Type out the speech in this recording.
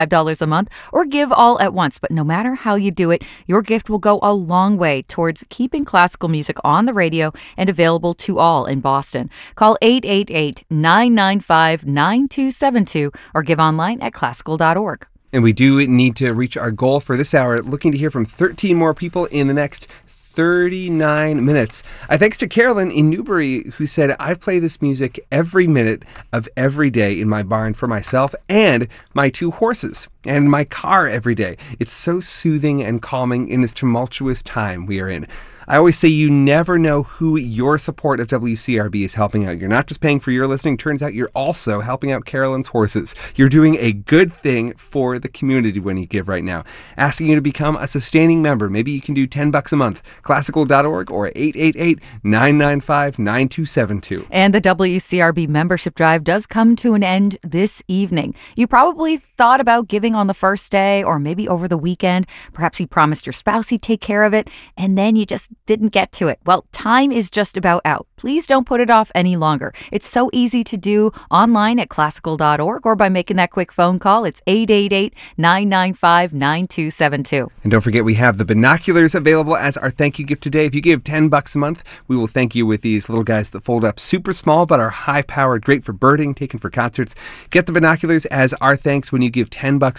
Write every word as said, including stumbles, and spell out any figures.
dollars a month or give all at once. But no matter how you do it, your gift will go a long way towards keeping classical music on the radio and available to all in Boston. Call eight eight eight, nine nine five, nine two seven two or give online at classical dot org. And we do need to reach our goal for this hour, looking to hear from thirteen more people in the next thirty-nine minutes. Uh, thanks to Carolyn in Newbury, who said, I play this music every minute of every day in my barn for myself and my two horses and my car every day. It's so soothing and calming in this tumultuous time we are in. I always say you never know who your support of W C R B is helping out. You're not just paying for your listening. Turns out you're also helping out Carolyn's horses. You're doing a good thing for the community when you give right now. Asking you to become a sustaining member. Maybe you can do ten bucks a month. classical dot org or eight eight eight, nine nine five, nine two seven two. And the W C R B membership drive does come to an end this evening. You probably thought about giving on the first day or maybe over the weekend. Perhaps you promised your spouse he'd take care of it, and then you just didn't get to it. Well, time is just about out. Please don't put it off any longer. It's so easy to do online at classical dot org or by making that quick phone call. It's eight eight eight, nine nine five, nine two seven two. And don't forget, we have the binoculars available as our thank you gift today. If you give ten bucks a month, we will thank you with these little guys that fold up super small but are high powered, great for birding, taken for concerts. Get the binoculars as our thanks when you give ten bucks